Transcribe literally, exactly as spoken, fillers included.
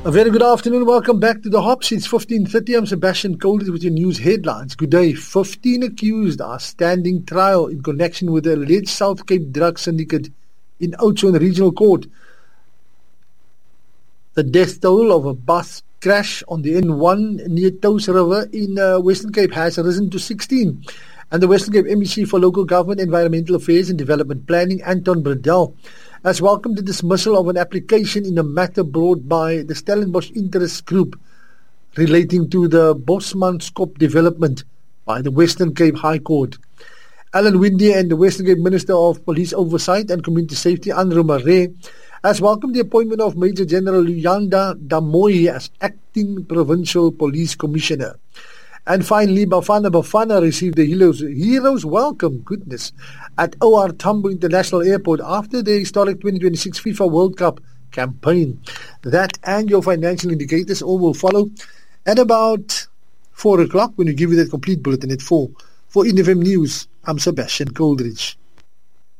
A very good afternoon. Welcome back to the Hops. It's fifteen thirty. I'm Sebastian Colditz with your news headlines. Good day. fifteen accused are standing trial in connection with the alleged South Cape drug syndicate in Oudtshoorn Regional Court. The death toll of a bus crash on the N one near Touws River in uh, Western Cape has risen to sixteen. And the Western Cape M E C for Local Government, Environmental Affairs and Development Planning, Anton Bradell, has welcomed the dismissal of an application in a matter brought by the Stellenbosch Interest Group relating to the Bosmanskop development by the Western Cape High Court. Alan Winde and the Western Cape Minister of Police Oversight and Community Safety, Andrew Maree, has welcomed the appointment of Major General Luyanda Damoy as Acting Provincial Police Commissioner. And finally, Bafana Bafana received the Heroes, Heroes Welcome, goodness, at O R Tambo International Airport after the historic twenty twenty-six FIFA World Cup campaign. That and your financial indicators all will follow at about four o'clock when we give you that complete bulletin at four. For N F M News, I'm Sebastian Colditz.